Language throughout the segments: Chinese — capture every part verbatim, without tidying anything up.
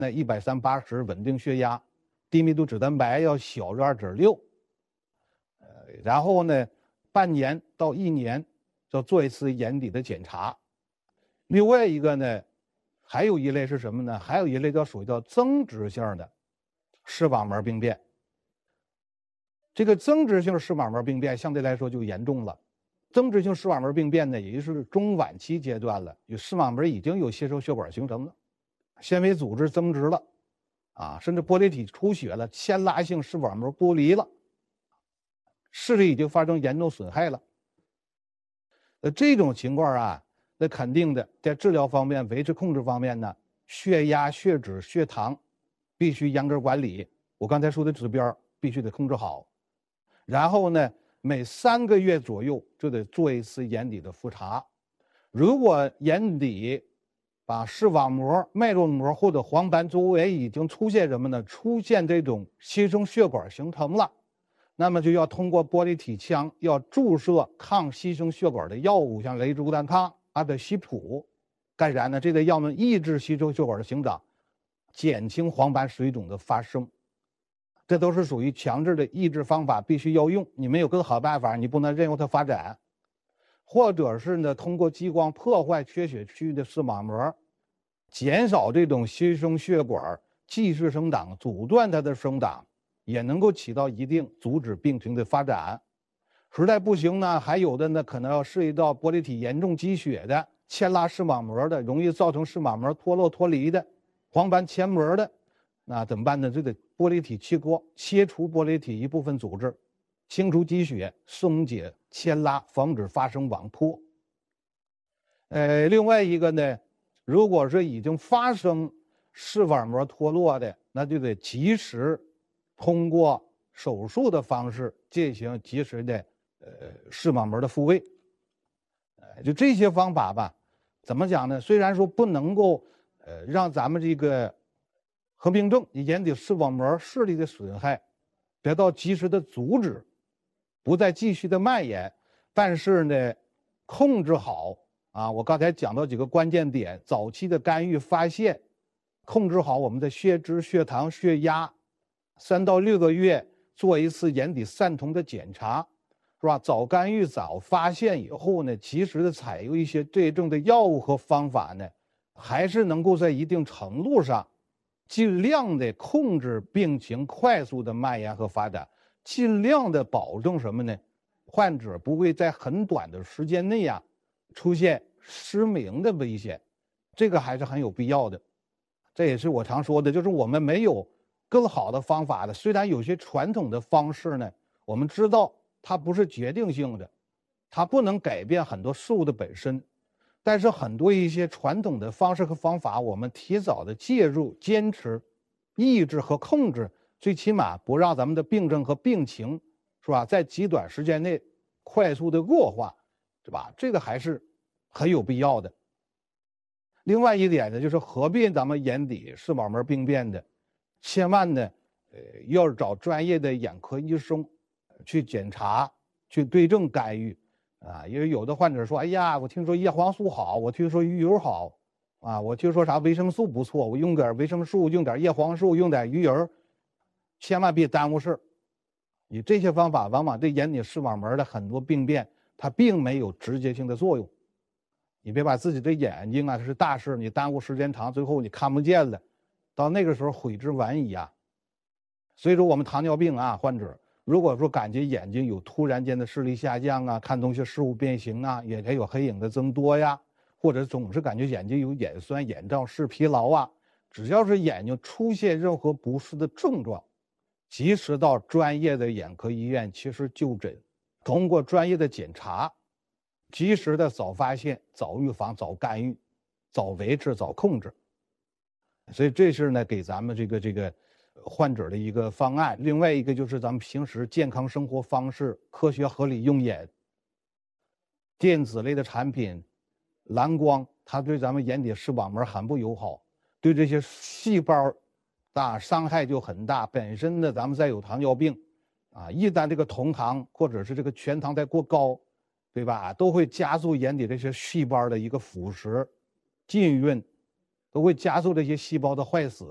那一百三八十稳定血压，低密度脂蛋白要小于二点六，呃，然后呢，半年到一年要做一次眼底的检查。另外一个呢，还有一类是什么呢？还有一类叫属于叫增殖性的视网膜病变。这个增殖性视网膜病变相对来说就严重了。增殖性视网膜病变呢，也就是中晚期阶段了，有视网膜已经有吸收血管形成了，纤维组织增殖了，啊，甚至玻璃体出血了，牵拉性视网膜剥离了，视力已经发生严重损害了。呃，这种情况啊，那肯定的，在治疗方面、维持控制方面呢，血压、血脂、血糖必须严格管理。我刚才说的指标必须得控制好。然后呢，每三个月左右就得做一次眼底的复查。如果眼底把视网膜、脉络膜或者黄斑周围已经出现什么呢？出现这种吸收血管形成了，那么就要通过玻璃体腔要注射抗吸收血管的药物，像雷珠单抗、阿德西普，干啥呢？这个药物抑制吸收血管的生长，减轻黄斑水肿的发生。这都是属于强制的抑制方法，必须要用。你没有更好办法，你不能任由它发展。或者是呢，通过激光破坏缺血区的视网膜，减少这种吸收血管继续生长，阻断它的生长，也能够起到一定阻止病情的发展。实在不行呢，还有的呢，可能要涉及到玻璃体严重积血的、牵拉视网膜的、容易造成视网膜脱落脱离的、黄斑牵膜的，那怎么办呢？就得玻璃体切割，切除玻璃体一部分组织，清除积血，松解牵拉，防止发生网破。呃，另外一个呢，如果是已经发生视网膜脱落的，那就得及时通过手术的方式进行及时的呃视网膜的复位。呃，就这些方法吧，怎么讲呢？虽然说不能够呃让咱们这个合并症眼底视网膜视力的损害得到及时的阻止，不再继续的蔓延，但是呢，控制好啊，我刚才讲到几个关键点，早期的干预发现，控制好我们的血脂、血糖、血压，三到六个月做一次眼底散瞳的检查，是吧？早干预、早发现以后呢，及时的采用一些对症的药物和方法呢，还是能够在一定程度上尽量的控制病情快速的蔓延和发展，尽量的保证什么呢？患者不会在很短的时间内呀出现失明的危险，这个还是很有必要的。这也是我常说的，就是我们没有更好的方法的。虽然有些传统的方式呢，我们知道它不是决定性的，它不能改变很多事物的本身。但是很多一些传统的方式和方法，我们提早的介入、坚持、抑制和控制，最起码不让咱们的病症和病情，是吧，在极短时间内快速的恶化，是吧？这个还是很有必要的。另外一点呢，就是合并咱们眼底视网膜病变的，千万呢，呃，要找专业的眼科医生去检查、去对症干预。啊，因为有的患者说：“哎呀，我听说叶黄素好，我听说鱼油好，啊，我听说啥维生素不错，我用点维生素，用点叶黄素，用点鱼油，千万别耽误事儿。你这些方法往往对眼底视网膜的很多病变，它并没有直接性的作用。你别把自己的眼睛啊是大事，你耽误时间长，最后你看不见了，到那个时候悔之晚矣啊。所以说，我们糖尿病啊患者。”如果说感觉眼睛有突然间的视力下降啊，看东西事物变形啊，眼前有黑影的增多呀，或者总是感觉眼睛有眼酸、眼胀、视疲劳啊，只要是眼睛出现任何不适的症状，及时到专业的眼科医院及时就诊，通过专业的检查，及时的早发现、早预防、早干预、早维持、早控制。所以这是呢，给咱们这个这个。患者的一个方案，另外一个就是咱们平时健康生活方式，科学合理用眼。电子类的产品，蓝光，它对咱们眼底视网膜很不友好，对这些细胞啊伤害就很大。本身呢，咱们再有糖尿病啊，一旦这个酮糖或者是这个全糖再过高，对吧，都会加速眼底这些细胞的一个腐蚀、浸润，都会加速这些细胞的坏死。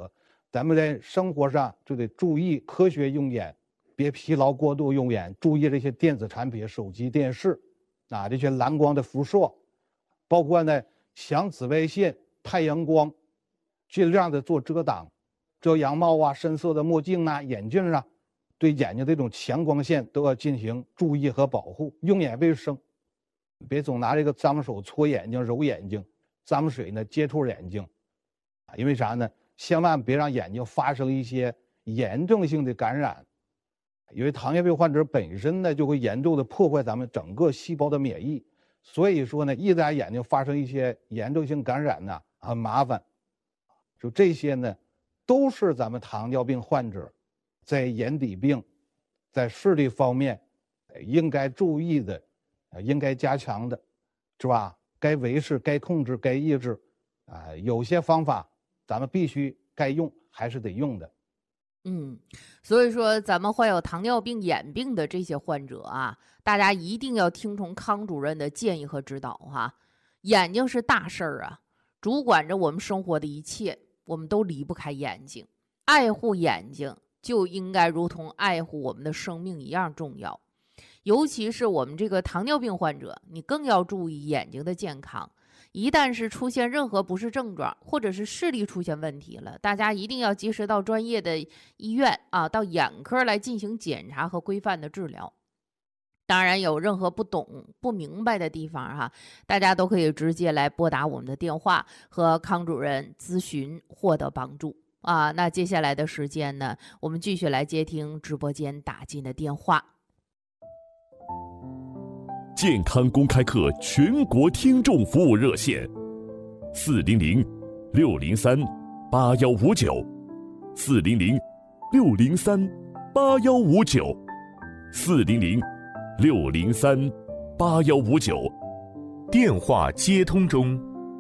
咱们在生活上就得注意科学用眼，别疲劳过度用眼，注意这些电子产品、手机、电视啊，这些蓝光的辐射，包括呢强紫外线、太阳光，尽量的做遮挡，遮阳帽啊、深色的墨镜啊、眼镜啊，对眼睛这种强光线都要进行注意和保护。用眼卫生，别总拿这个脏手搓眼睛、揉眼睛，脏水呢接触眼睛，啊，因为啥呢？千万别让眼睛发生一些炎症性的感染，因为糖尿病患者本身呢就会严重的破坏咱们整个细胞的免疫，所以说呢，一旦眼睛发生一些炎症性感染呢，很麻烦。就这些呢，都是咱们糖尿病患者在眼底病、在视力方面应该注意的、应该加强的，是吧？该维持、该控制、该抑制，啊，有些方法咱们必须该用还是得用的。 嗯，所以说咱们患有糖尿病眼病的这些患者啊，大家一定要听从康主任的建议和指导哈。眼睛是大事儿啊，主管着我们生活的一切，我们都离不开眼睛。爱护眼睛就应该如同爱护我们的生命一样重要。尤其是我们这个糖尿病患者，你更要注意眼睛的健康。一旦是出现任何不适症状，或者是视力出现问题了，大家一定要及时到专业的医院啊，到眼科来进行检查和规范的治疗。当然，有任何不懂、不明白的地方哈，大家都可以直接来拨打我们的电话和康主任咨询，获得帮助啊。那接下来的时间呢，我们继续来接听直播间打进的电话。 健康公开课全国听众服务热线：四零零六零三八幺五九，四零零六零三八幺五九，四零零六零三八幺五九。电话接通中。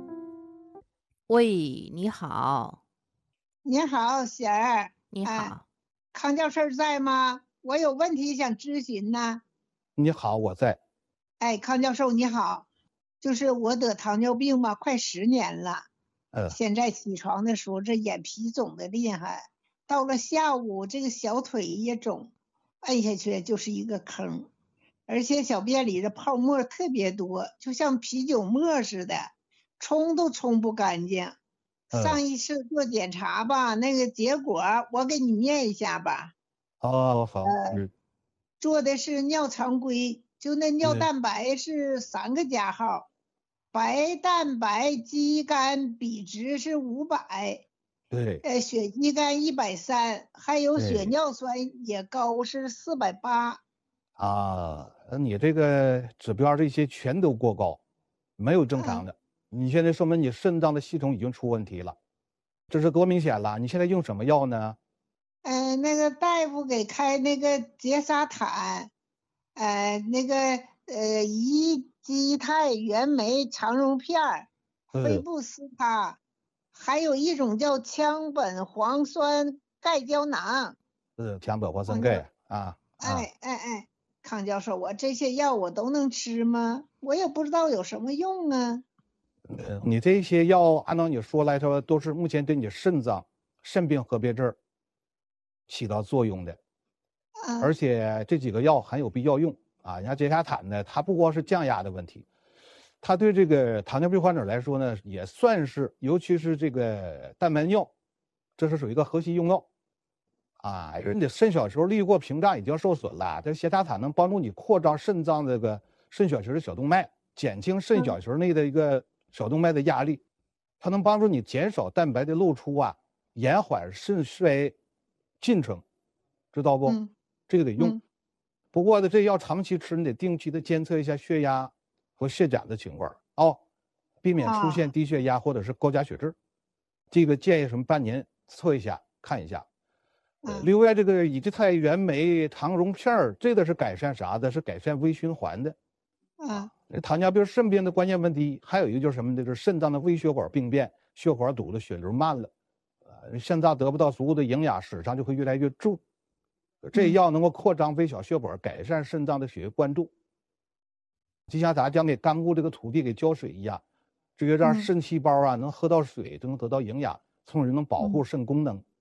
喂，你好。 你好，贤儿。 你好、 哎，康教授在吗？我有问题想咨询呢。 你好，我在。 哎，康教授你好，就是我得糖尿病嘛，快十年了。 呃， 现在起床的时候，这眼皮肿的厉害，到了下午，这个小腿也肿，按下去就是一个坑，而且小便里的泡沫特别多，就像啤酒沫似的，冲都冲不干净。上一次做检查吧，那个结果我给你念一下吧。 哦，好， 呃，做的是尿常规。就那尿蛋白是三个加号，白蛋白肌酐比值是五百， 对， 呃，血肌酐一百三，还有血尿酸也高是四百八。 啊，你这个指标这些全都过高，没有正常的。嗯、你现在说明你肾脏的系统已经出问题了，这是多明显了。你现在用什么药呢？ 嗯、呃，那个大夫给开那个捷沙坦。呃，那个呃，乙基肽原酶肠溶片，菲布斯他，还有一种叫羟苯磺酸钙胶囊。 是羟苯磺酸钙啊。 哎哎哎，康教授，我这些药我都能吃吗？我也不知道有什么用啊。 呃，你这些药按照你说来说，都是目前对你肾脏、肾病合并症起到作用的。而且这几个药很有必要用啊！你像捷沙坦呢，它不光是降压的问题，它对这个糖尿病患者来说呢，也算是，尤其是这个蛋白尿，这是属于一个核心用药啊。人的肾小球滤过屏障已经受损了，这捷沙坦能帮助你扩张肾脏这个肾小球的小动脉，减轻肾小球内的一个小动脉的压力，它能帮助你减少蛋白的露出啊，延缓肾衰进程，知道不？嗯，这个得用。嗯、不过呢，这药长期吃，你得定期的监测一下血压和血钾的情况哦，避免出现低血压或者是高钾血质。这个建议什么半年测一下看一下。呃、另外，这个乙基肽原酶肠溶片这个是改善啥的？是改善微循环的。啊，糖尿病肾病的关键问题还有一个就是什么呢？就是肾脏的微血管病变，血管堵了，血流慢了，呃，肾脏得不到足够的营养，使上就会越来越重。这药能够扩张微小血管，改善肾脏的血液灌注，就像咱将给干枯这个土地给浇水一样，这个让肾细胞啊能喝到水，就能得到营养，从而能保护肾功能。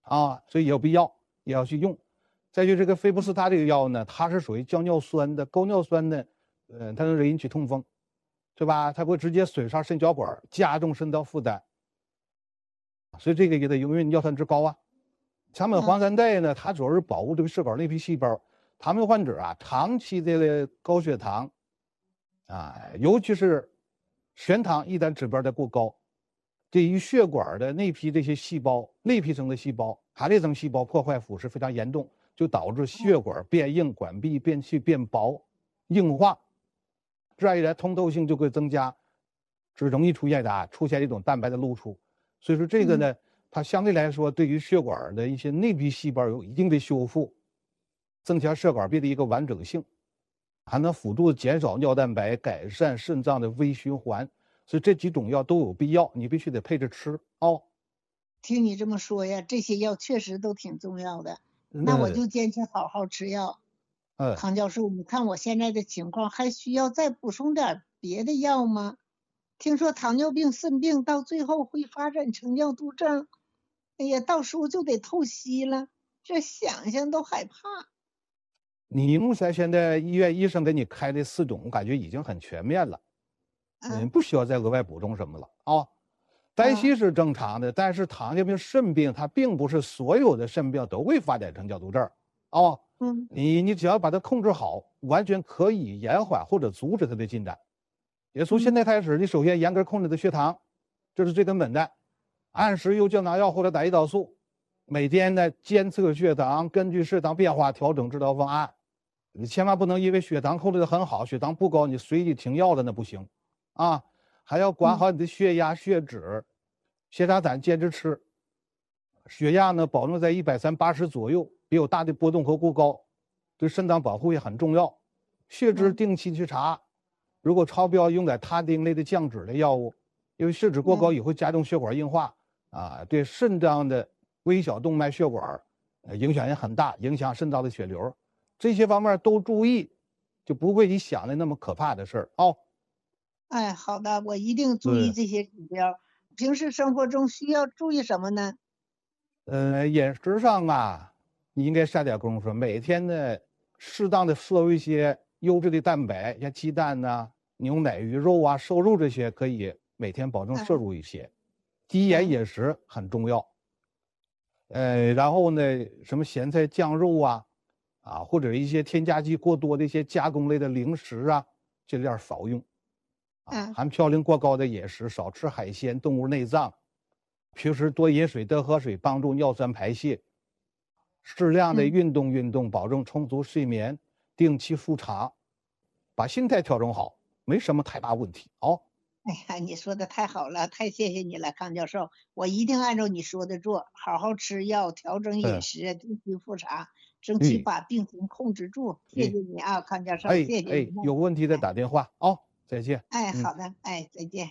啊，所以有必要也要去用。再就这个菲布斯他这个药呢，它是属于降尿酸的，高尿酸呢，呃，它能引起痛风，是吧？它会直接损伤肾小管，加重肾道负担，所以这个也得用，因为尿酸值高啊。羟苯黄三岱呢，它主要是保护这个血管内皮细胞。糖尿患者啊，长期的高血糖啊，尤其是悬糖一旦指标的过高，对于血管的内皮这些细胞、内皮层的细胞、含裂层细胞破坏腐蚀非常严重，就导致血管变硬、管壁变细、变薄、硬化，这样一来通透性就会增加，是容易出现的啊，出现一种蛋白的露出。所以说这个呢，嗯、它相对来说对于血管的一些内皮细胞有一定的修复，增强血管壁的一个完整性，还能辅助减少尿蛋白，改善肾脏的微循环。所以这几种药都有必要，你必须得配着吃哦。 听你这么说呀，这些药确实都挺重要的。那我就坚持好好吃药。 嗯， 康教授，你看我现在的情况，还需要再补充点别的药吗？听说糖尿病、肾病到最后会发展成尿毒症，哎呀，到时候就得透析了，这想想都害怕。 你目前现在医院医生给你开的四种，我感觉已经很全面了。嗯，不需要再额外补充什么了啊。代谢是正常的，但是糖尿病、肾病它并不是所有的肾病都会发展成尿毒症啊。 嗯， 你你只要把它控制好，完全可以延缓或者阻止它的进展。也从现在开始，你首先严格控制的血糖，这是最根本的，按时用降糖药或者打胰岛素，每天呢监测血糖，根据血糖变化调整治疗方案。你千万不能因为血糖控制的很好，血糖不高，你随意停药了那不行。啊，还要管好你的血压、血脂，血沙胆坚持吃。血压呢，保证在一百三八十左右，别有大的波动和过高，对肾脏保护也很重要。血脂定期去查，如果超标，用点他汀类的降脂类药物，因为血脂过高也会加重血管硬化啊，对肾脏的微小动脉血管影响也很大，影响肾脏的血流。这些方面都注意，就不会你想的那么可怕的事儿哦。 哎，好的，我一定注意这些指标。平时生活中需要注意什么呢？ 呃，饮食上啊，你应该下点功夫，每天呢，适当的摄入一些优质的蛋白，像鸡蛋呐、啊、牛奶、鱼肉啊、瘦肉这些，可以每天保证摄入一些。低盐饮食很重要。呃，然后呢，什么咸菜酱肉啊，啊，或者一些添加剂过多的一些加工类的零食啊，尽量少用。啊，含嘌呤过高的饮食，少吃海鲜、动物内脏，平时多饮水、多喝水，帮助尿酸排泄。适量的运动运动，保证充足睡眠，定期复查，把心态调整好，没什么太大问题哦。 哎呀，你说的太好了，太谢谢你了，康教授，我一定按照你说的做，好好吃药，调整饮食，定期复查，争取把病情控制住。谢谢你啊，康教授， 哎谢谢你。 哎，有问题再打电话哦。再见。 哎，好的，嗯、哎，再见。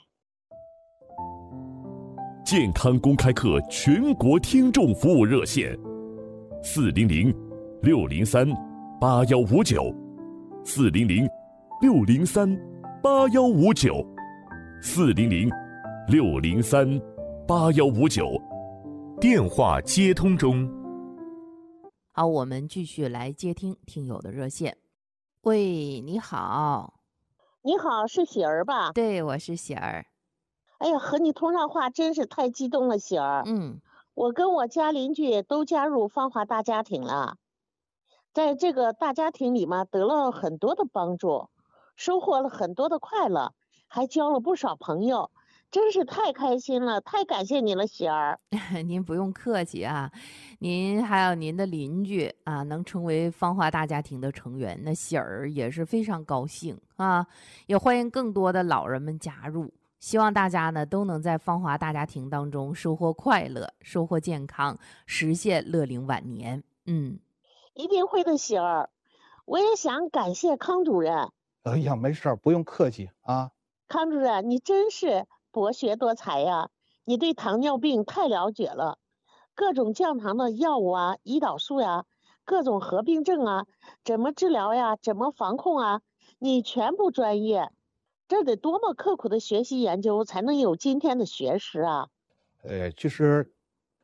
健康公开课全国听众服务热线：四零零六零三八幺五九，四零零六零三八幺五九，四零零六零三八幺五九。电话接通中。 好，我们继续来接听听友的热线。喂，你好。 你好，是喜儿吧？ 对，我是喜儿。 哎呀，和你通上话真是太激动了，喜儿。 嗯， 我跟我家邻居都加入芳华大家庭了，在这个大家庭里嘛，得了很多的帮助，收获了很多的快乐，还交了不少朋友，真是太开心了，太感谢你了，喜儿。 您不用客气啊，您还有您的邻居啊，能成为芳华大家庭的成员，那喜儿也是非常高兴啊，也欢迎更多的老人们加入。希望大家呢都能在芳华大家庭当中收获快乐，收获健康，实现乐龄晚年。嗯， 一定会的，喜儿。我也想感谢康主任。 哎呀，没事儿，不用客气啊。 康主任，你真是博学多才呀！你对糖尿病太了解了，各种降糖的药物啊、胰岛素呀、各种合并症啊，怎么治疗呀、怎么防控啊，你全部专业。这得多么刻苦的学习研究才能有今天的学识啊！ 呃，其实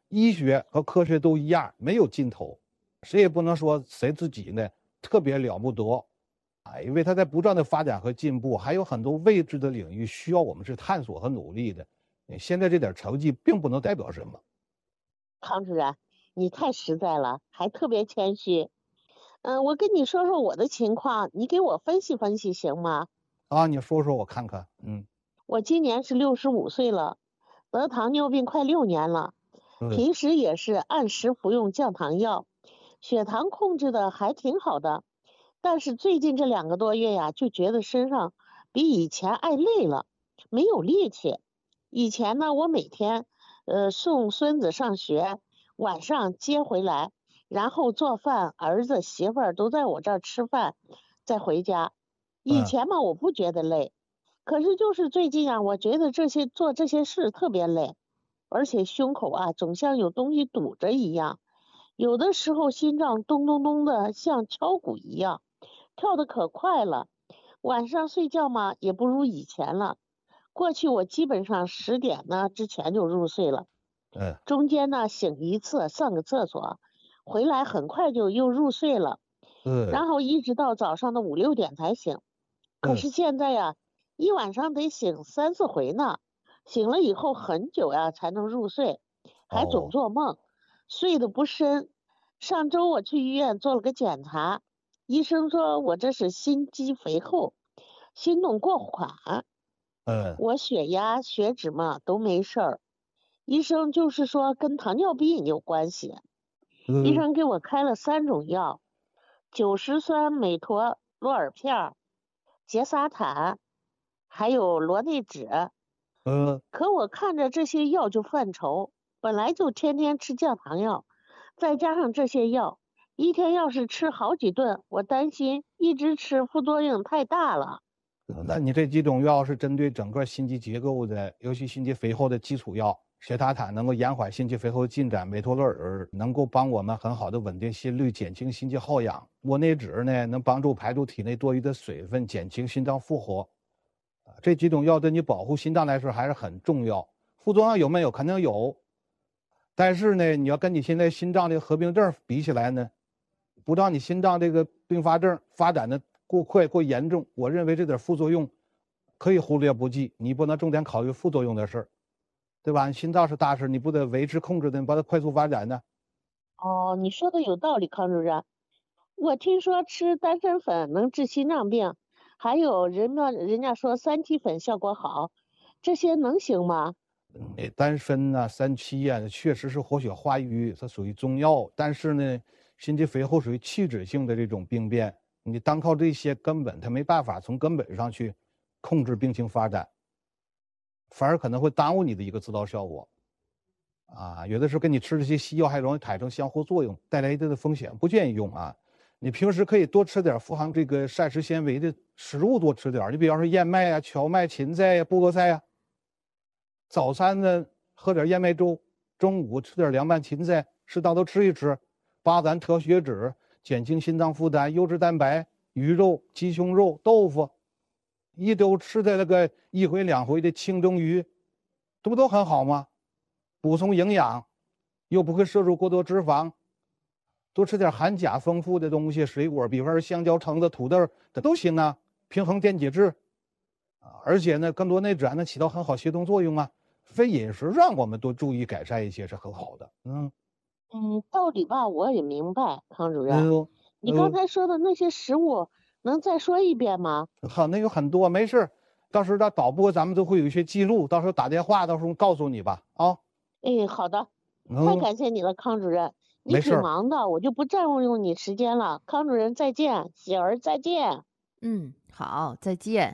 医学和科学都一样，没有尽头，谁也不能说谁自己呢特别了不得啊，因为它在不断的发展和进步，还有很多未知的领域需要我们去探索和努力的。现在这点成绩并不能代表什么。 康主任，你太实在了，还特别谦虚。嗯、呃，我跟你说说我的情况，你给我分析分析行吗？ 啊，你说说我看看。嗯， 我今年是六十五岁了，得糖尿病快六年了， 嗯平时也是按时服用降糖药，血糖控制的还挺好的。但是最近这两个多月呀，就觉得身上比以前爱累了，没有力气。以前呢，我每天呃送孙子上学，晚上接回来，然后做饭，儿子媳妇儿都在我这儿吃饭，再回家。以前嘛，我不觉得累，可是就是最近啊，我觉得这些做这些事特别累，而且胸口啊总像有东西堵着一样，有的时候心脏咚咚咚的像敲鼓一样，跳得可快了。晚上睡觉嘛也不如以前了。过去我基本上十点呢之前就入睡了， 嗯中间呢醒一次上个厕所，回来很快就又入睡了， 嗯然后一直到早上的五六点才醒。可是现在呀，一晚上得醒三四回呢，醒了以后很久呀才能入睡，还总做梦，睡得不深。上周我去医院做了个检查，医生说我这是心肌肥厚，心动过缓。 嗯我血压、血脂嘛都没事儿，医生就是说跟糖尿病有关系。医嗯生给我开了三种药：酒石酸美妥洛尔片、捷沙坦，还有罗内酯。 嗯， 可我看着这些药就犯愁，本来就天天吃降糖药，再加上这些药，一天要是吃好几顿，我担心一直吃副作用太大了。 那你这几种药是针对整个心肌结构的，尤其心肌肥厚的基础药。血塔坦能够延缓心肌肥厚的进展，美托洛尔能够帮我们很好的稳定心率，减轻心肌耗氧。洛内酯呢，能帮助排出体内多余的水分，减轻心脏负荷。啊，这几种药对你保护心脏来说还是很重要。副作用有没有？肯定有。但是呢，你要跟你现在心脏的合并症比起来呢，不让你心脏这个并发症发展的过快过严重，我认为这点副作用可以忽略不计，你不能重点考虑副作用的事儿，对吧？心脏是大事，你不得维持控制的，把它快速发展呢？ 哦，你说的有道理，康主任。我听说吃丹参粉能治心脏病，还有人们人家说三七粉效果好，这些能行吗？ 嗯，丹参呐、三七呀，确实是活血化瘀，它属于中药。但是呢，心肌肥厚属于器质性的这种病变，你单靠这些根本它没办法从根本上去控制病情发展，反而可能会耽误你的一个治疗效果。啊，有的时候跟你吃这些西药还容易产生相互作用，带来一定的风险，不建议用啊。你平时可以多吃点富含这个膳食纤维的食物，多吃点。你比方说燕麦啊、荞麦、芹菜呀、菠萝菜呀。早餐呢喝点燕麦粥，中午吃点凉拌芹菜，适当都吃一吃，帮咱调血脂，减轻心脏负担。优质蛋白、鱼肉、鸡胸肉、豆腐，一周吃的那个一回两回的清蒸鱼，这不都很好吗？补充营养，又不会摄入过多脂肪。多吃点含钾丰富的东西，水果，比方说香蕉、橙子、土豆，这都行啊，平衡电解质。啊，而且呢，更多内酯还能起到很好协同作用啊。非饮食让我们多注意改善一些是很好的。嗯嗯，道理吧我也明白，康主任。 嗯， 你刚才说的那些食物，能再说一遍吗？ 好，那有很多，没事，到时候到导播咱们都会有一些记录，到时候打电话，到时候告诉你吧。啊， 哎，好的，太嗯， 感谢你了，康主任。你没事儿。 挺忙的，我就不占用你时间了。康主任再见，喜儿再见。 嗯，好，再见。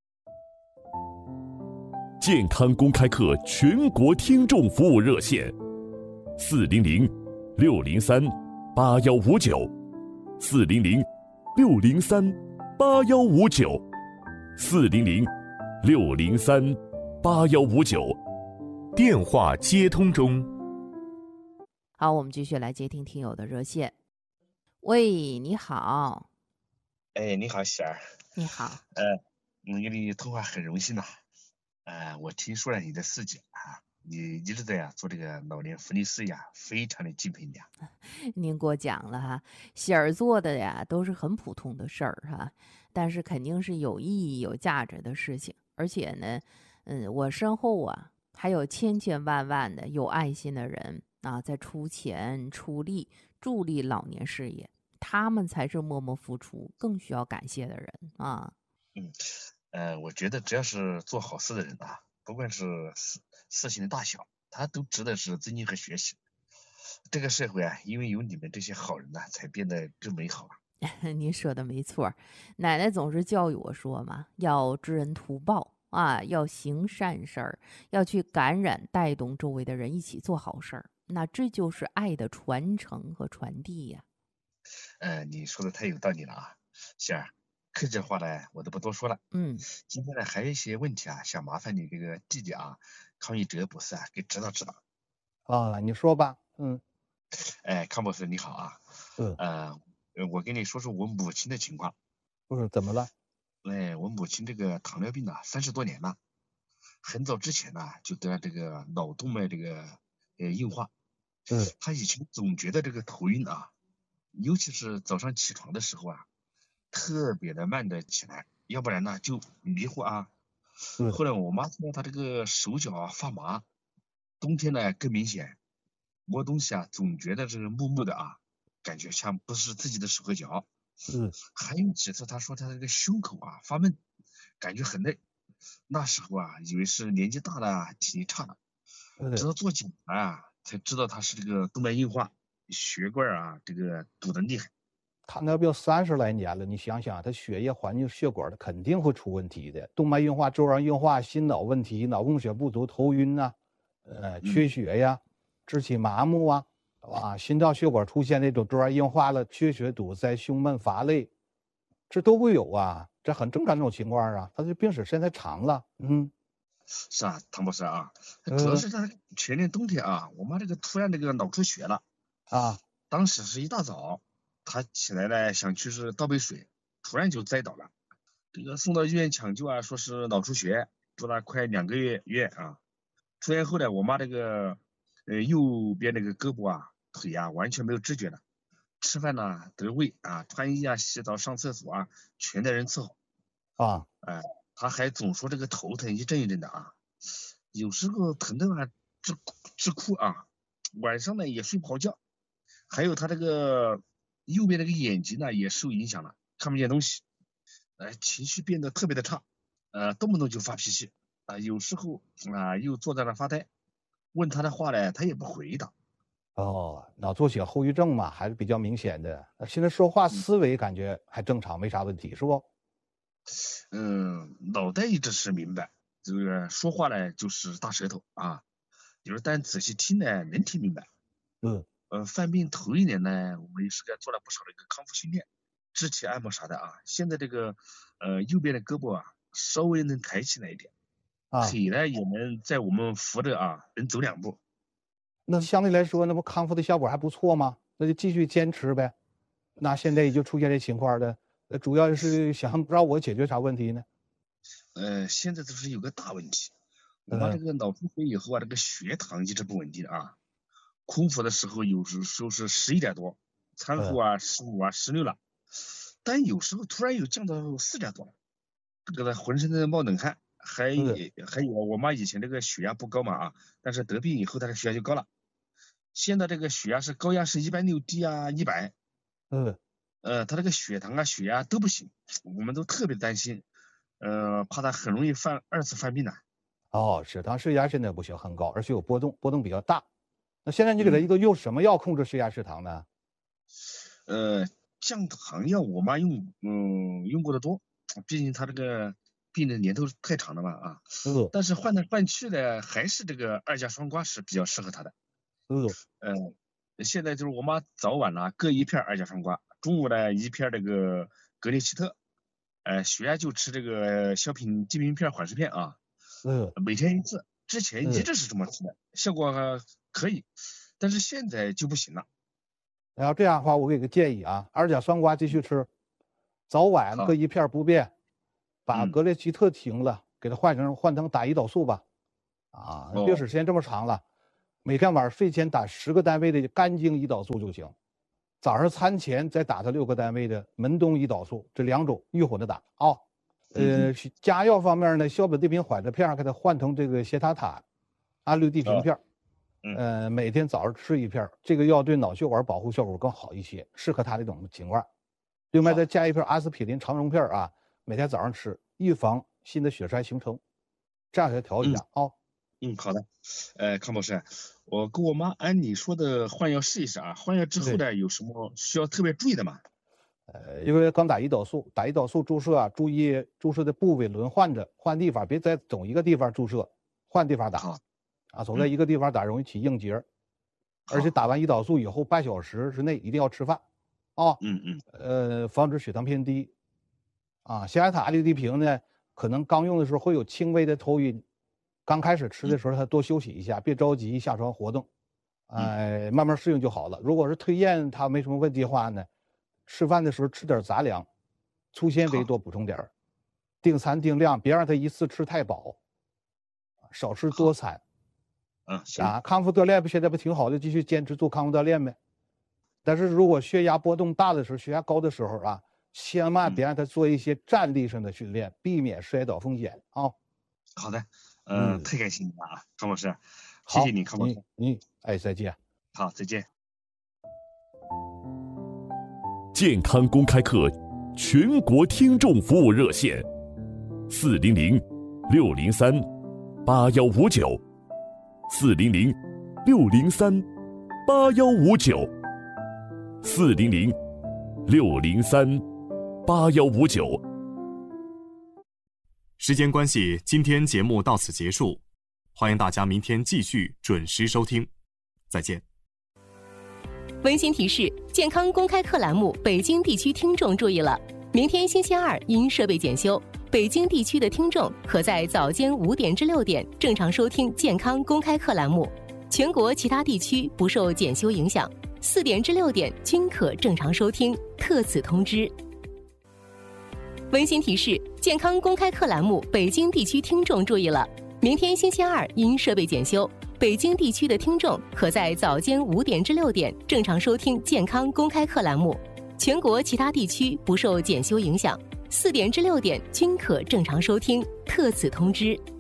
健康公开课全国听众服务热线：四零零六零三八幺五九，四零零六零三八幺五九，四零零六零三八幺五九。电话接通中。 好，我们继续来接听听友的热线。喂，你好。 哎，你好，喜儿。 你好。 呃，能跟你通话很荣幸呐、啊。呃，我听说了你的事迹啊， 你一直在呀做这个老年福利事业啊，非常的敬佩你啊。 您给我讲了哈，喜儿做的呀都是很普通的事儿哈，但是肯定是有意义、有价值的事情。而且呢，嗯，我身后啊还有千千万万的有爱心的人啊，在出钱出力助力老年事业，他们才是默默付出、更需要感谢的人啊。 嗯，呃，我觉得只要是做好事的人啊，不管是事事情的大小，他都值得是尊敬和学习。这个社会啊，因为有你们这些好人呐、才变得更美好啊。 您说的没错儿，奶奶总是教育我说嘛，要知恩图报啊，要行善事儿，要去感染、带动周围的人一起做好事儿。那这就是爱的传承和传递呀。 呃，你说的太有道理了啊，仙儿，客气话呢，我都不多说了。 嗯， 今天呢，还有一些问题啊，想麻烦你这个弟弟啊，康一哲博士啊，给指导指导。 啊，你说吧。嗯哎，康博士你好啊， 嗯， 呃，呃我跟你说说我母亲的情况。 不是怎么了？ 哎，我母亲这个糖尿病呢，三十多年了，很早之前呢就得了这个脑动脉这个呃硬化。 嗯她以前总觉得这个头晕啊，尤其是早上起床的时候啊，特别的慢的起来，要不然呢就迷糊啊。 嗯后来我妈说她这个手脚啊发麻，冬天呢更明显，摸东西啊总觉得这个木木的啊，感觉像不是自己的手和脚。 嗯还有几次她说她这个胸口啊发闷，感觉很累。那时候啊，以为是年纪大了，体力差了，直嗯， 到做检查啊，才知道她是这个动脉硬化，血管啊这个堵得厉害。 糖尿病三十来年了，你想想，他血液环境、血管，它肯定会出问题的。动脉硬化、粥样硬化、心脑问题、脑供血不足、头晕呐、呃，缺嗯， 血呀、肢体麻木啊，啊，心脏血管出现那种粥样硬化了、缺血堵塞、胸闷乏累，这都会有啊，这很正常这种情况啊。他这病史时间太长了。嗯是啊，唐博士啊，主要嗯是她前年冬天啊，我妈这个突然这个脑出血了， 啊当时是一大早，她起来呢想去是倒杯水，突然就栽倒了，这个送到医院抢救啊，说是脑出血，住了快两个月院啊。出院后呢，我妈这个呃右边那个胳膊啊、腿啊完全没有知觉了，吃饭呢得喂啊，穿衣啊、洗澡、上厕所啊，全得人伺候。 啊哎，她还总说这个头疼一阵一阵的啊，有时候疼的啊直哭直哭啊，晚上呢也睡不好觉。还有她这个右边那个眼睛呢也受影响了，看不见东西，呃，情绪变得特别的差，呃，动不动就发脾气啊，有时候啊又坐在那发呆，问他的话呢，他也不回答。 哦，脑出血后遗症嘛，还是比较明显的。呃现在说话嗯思维感觉还正常，没啥问题，是不？ 嗯，脑袋一直是明白，这个说话呢就是大舌头啊，就是但仔细听呢能听明白。 嗯呃，犯病头一年呢，我们也是给他做了不少的一个康复训练，肢体按摩啥的啊。现在这个呃右边的胳膊啊稍微能抬起来一点， 啊。 腿呢也能在我们扶着啊能走两步。 那相对来说，那不康复的效果还不错吗？那就继续坚持呗。那现在也就出现这情况了，呃，主要是想不知道我解决啥问题呢？ 呃，现在就是有个大问题，我妈这嗯个脑出血以后啊，这个血糖一直不稳定啊，空腹的时候有时候是十一点多，餐后嗯啊十五啊十六了，但有时候突然又降到四点多了，这个浑身在冒冷汗，还嗯还有我妈以前这个血压不高嘛啊，但是得病以后她的血压就高了，现在这个血压是高压是一百六 D 啊一百， 嗯， 呃，她这个血糖啊血压都不行，我们都特别担心，呃，怕她很容易犯二次犯病的。 哦，血糖血压现在不行，很高，而且有波动，波动比较大。那现在你给他一嗯， 个用什么药控制血压血糖呢？ 呃，降糖药我妈用嗯用过的多，毕竟她这个病的年头太长了嘛啊。 嗯但是换来换去的还是这个二价双胍是比较适合她的。 嗯呃，现在就是我妈早晚呢各一片二价双胍，中午呢一片这个格列齐特，呃，血压就吃这个小品地平片缓释片啊， 嗯每天一次。之前一嗯， 直是这么吃的，效果还可以，但是现在就不行了。 然后这样的话，我给个建议啊，二甲双胍继续吃，早晚各好， 一片不变，把嗯格列齐特停了，给他换成换成打胰岛素吧。 啊， 哦病史时间这么长了，每天晚上睡前打十个单位的肝经胰岛素就行，早上餐前再打它六个单位的门冬胰岛素，这两种预混着打啊。呃，加药方面呢，硝苯地平缓释片给它换成这个谢他他氨氯地平片， 嗯呃，每天早上吃一片，这个药对脑血管保护效果更好一些，适合他这种情况。另外再加一片阿司匹林长绒片啊，每天早上吃，预防新的血栓形成，这样给它调一下啊。哦嗯，好的。呃，康博士，我跟我妈按你说的换药试一试啊。换药之后呢，有什么需要特别注意的吗？ 呃，因为刚打胰岛素，打胰岛素注射啊，注意注射的部位轮换着，换地方，别在总一个地方注射，换地方打。 好， 啊，总在一个地方打容易起硬结，而且打完胰岛素以后半小时之内一定要吃饭，啊， 嗯嗯， 呃，防止血糖偏低。啊，谢安塔氨氯地平呢，可能刚用的时候会有轻微的头晕，刚开始吃的时候，他多休息一下，别着急下床活动，哎、呃，慢慢适应就好了。如果是推荐他没什么问题的话呢，吃饭的时候吃点杂粮，粗纤维多补充点儿，定餐定量，别让他一次吃太饱，少吃多餐。 嗯，行啊，康复锻炼不现在不挺好的，继续坚持做康复锻炼呗。但是如果血压波动大的时候，血压高的时候啊，千万别让他做一些站立上的训练，避免摔倒风险啊。 好的，呃， 嗯太感谢你了啊，康博士，谢谢你，康博士。 你你哎，再见。 好，再见。 健康公开课全国听众服务热线：四零零六零三八幺五九，四零零六零三八幺五九，四零零六零三八幺五九。 时间关系，今天节目到此结束，欢迎大家明天继续准时收听，再见。 温馨提示：健康公开课栏目北京地区听众注意了，明天星期二因设备检修，北京地区的听众可在早间五点至六点正常收听健康公开课栏目，全国其他地区不受检修影响，四点至六点均可正常收听，特此通知。温馨提示：健康公开课栏目北京地区听众注意了，明天星期二因设备检修，北京地区的听众可在早间五点至六点正常收听健康公开课栏目，全国其他地区不受检修影响，四点至六点均可正常收听，特此通知。